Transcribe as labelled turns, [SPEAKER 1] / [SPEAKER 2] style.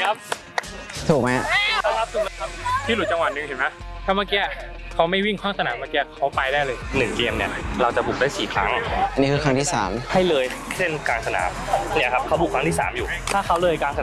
[SPEAKER 1] ครับ
[SPEAKER 2] ถูกไหม
[SPEAKER 1] ที่หลุดจังหวะหนึ่งเห็นไหมถ้าเมื่อกี้เขาไม่วิ่งเข้าสนามเมื่อกี้เขาไปได้เลย1 เกมเนี่ยเราจะบุกได้4 ครั้ง
[SPEAKER 2] อันนี้คือครั้งที่ 3
[SPEAKER 1] ให้เลยเส้นกลางสนามเนี่ยครับเขาบุกครั้งที่3อยู่ถ้าเขาเลยกลางสนาม